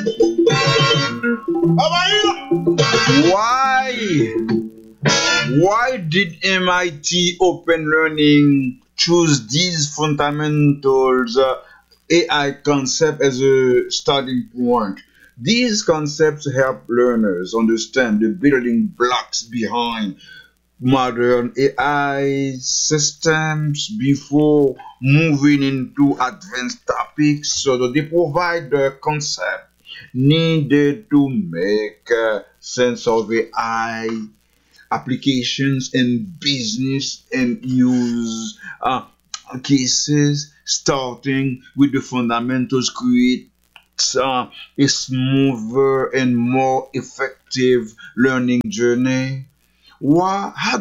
Why? Why did MIT Open Learning choose these fundamentals AI concept as a starting point? These concepts help learners understand the building blocks behind modern AI systems before moving into advanced topics so that they provide the concept needed to make sense of AI applications in business and use cases, starting with the fundamentals, create a smoother and more effective learning journey. How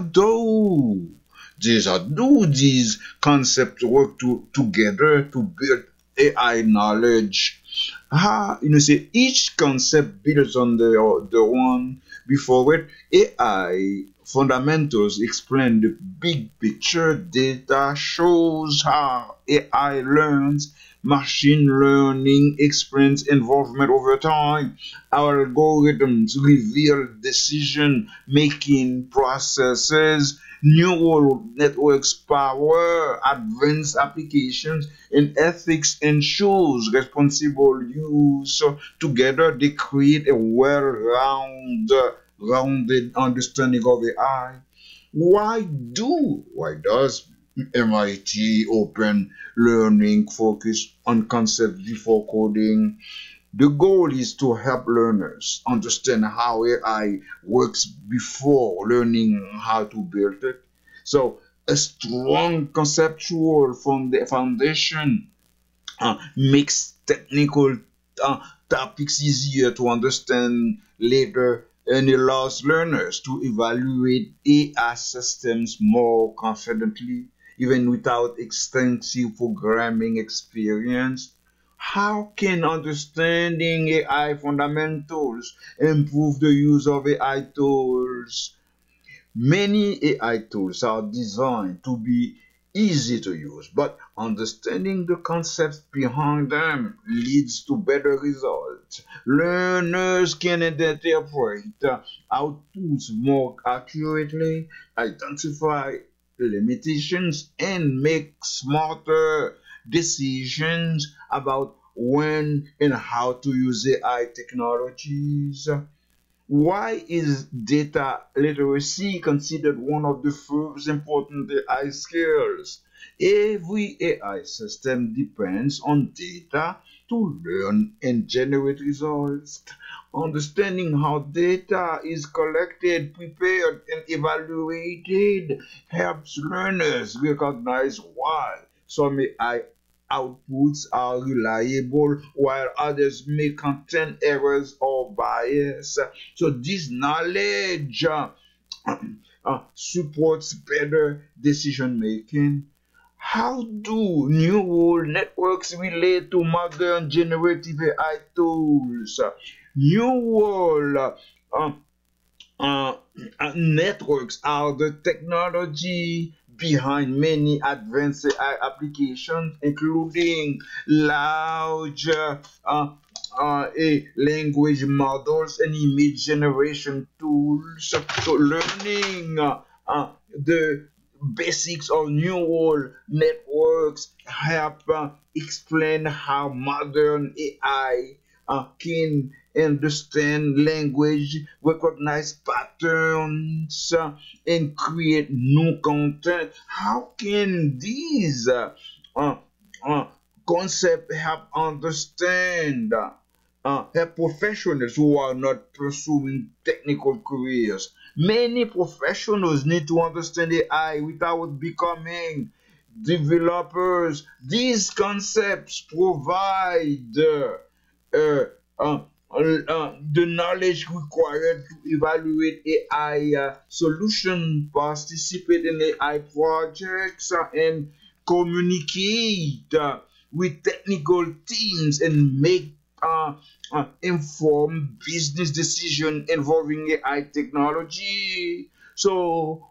do these concepts work together to build AI knowledge? Say each concept builds on the one before it. AI fundamentals explain the big picture. Data shows how AI learns. Machine learning explains involvement over time. Algorithms reveal decision making processes. Neural networks power advanced applications, and ethics ensures responsible use. So together they create a rounded understanding of AI. Why does MIT Open Learning focus on concepts before coding? The goal is to help learners understand how AI works before learning how to build it. So, a strong conceptual foundation makes technical uh, topics easier to understand later, and allows learners to evaluate AI systems more confidently, even without extensive programming experience. How can understanding AI fundamentals improve the use of AI tools? Many AI tools are designed to be easy to use, but understanding the concepts behind them leads to better results. Learners can interpret outputs more accurately, identify limitations, and make smarter decisions about when and how to use AI technologies. Why is data literacy considered one of the first important AI skills? Every AI system depends on data to learn and generate results. Understanding how data is collected, prepared, and evaluated helps learners recognize why some AI outputs are reliable while others may contain errors or bias. So this knowledge supports better decision making. How do neural networks relate to modern generative AI tools? Neural uh, uh, networks are the technology behind many advanced AI applications, including large language models and image generation tools. So, learning the basics of neural networks help explain how modern AI can understand language, recognize patterns, and create new content. How can these uh, uh, concepts help understand help professionals who are not pursuing technical careers? Many professionals need to understand AI without becoming developers. These concepts provide uh, uh, the knowledge required to evaluate AI solution, participate in AI projects, and communicate with technical teams and make informed business decision involving AI technology. So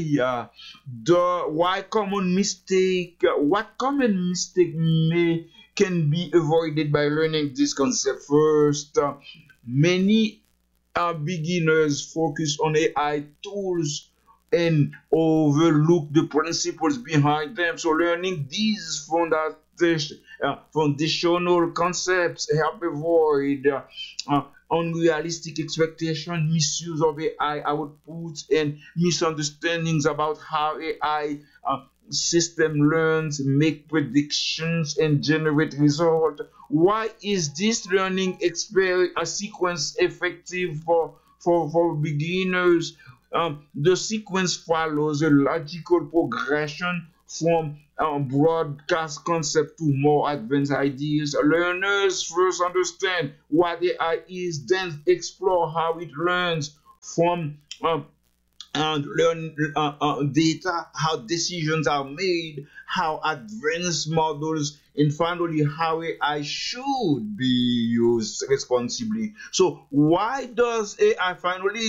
why common mistake? What common mistake may can be avoided by learning this concept. First, many beginners focus on AI tools and overlook the principles behind them. So learning these foundational concepts help avoid unrealistic expectation, misuse of AI outputs, and misunderstandings about how AI system learns, make predictions, and generate results. Why is this learning sequence effective for beginners? The sequence follows a logical progression from broadcast concept to more advanced ideas. Learners first understand what AI is, then explore how it learns from and learn data, how decisions are made, how advanced models, and finally how AI should be used responsibly. So why does AI finally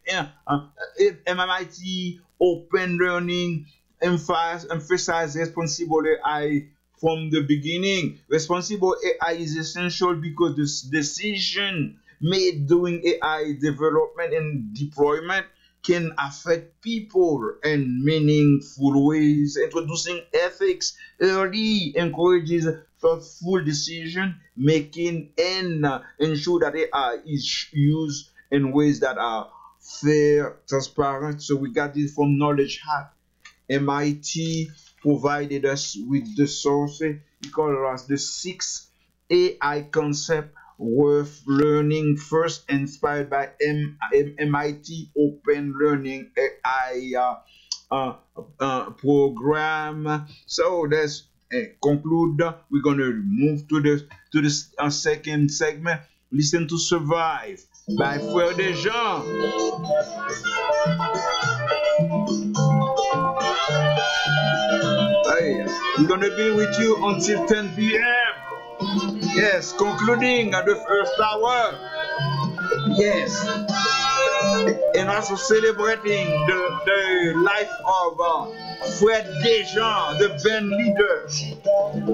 MIT Open Learning emphasize responsible AI from the beginning? Responsible AI is essential because the decision made during AI development and deployment can affect people in meaningful ways. Introducing ethics early encourages thoughtful decision making and ensure that AI is used in ways that are fair, transparent. So we got this from Knowledge Hub. MIT provided us with the source. He called us the 6 AI concept worth learning, first inspired by MIT Open Learning AI program. So let's conclude. We're gonna move to the second segment. Listen to Survive by Frère Desjans. Hey, we're gonna be with you until 10 p.m. Yes, concluding at the first hour. Yes, and also celebrating the life of Fred Desjans, the band leader.